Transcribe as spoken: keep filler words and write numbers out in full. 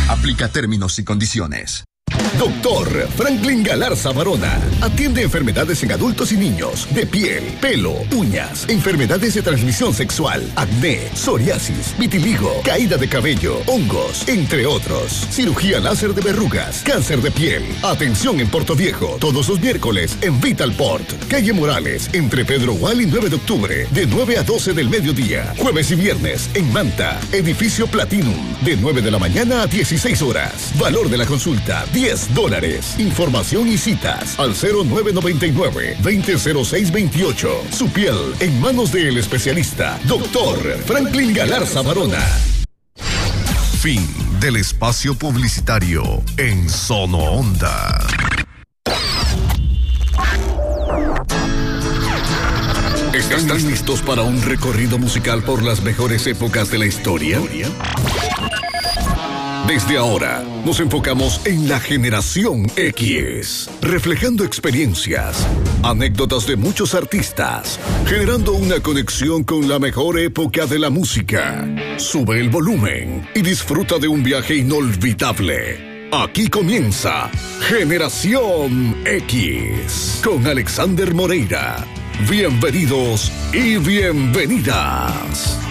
Aplica términos y condiciones. Doctor Franklin Galarza Barona atiende enfermedades en adultos y niños de piel, pelo, uñas, enfermedades de transmisión sexual, acné, psoriasis, vitiligo, caída de cabello, hongos, entre otros. Cirugía láser de verrugas, cáncer de piel. Atención en Puerto Viejo, todos los miércoles en Vitalport, calle Morales, entre Pedro Gual y nueve de octubre, de nueve a doce del mediodía. Jueves y viernes en Manta, edificio Platinum, de nueve de la mañana a dieciséis horas. Valor de la consulta, diez dólares. Información y citas al cero nueve nueve nueve, veinte cero seis veintiocho. Su piel en manos del especialista, Doctor Franklin Galarza Barona. Fin del espacio publicitario en Sono Onda. ¿Están listos para un recorrido musical por las mejores épocas de la historia? Desde ahora, nos enfocamos en la generación X, reflejando experiencias, anécdotas de muchos artistas, generando una conexión con la mejor época de la música. Sube el volumen y disfruta de un viaje inolvidable. Aquí comienza Generación X, con Alexander Moreira. Bienvenidos y bienvenidas.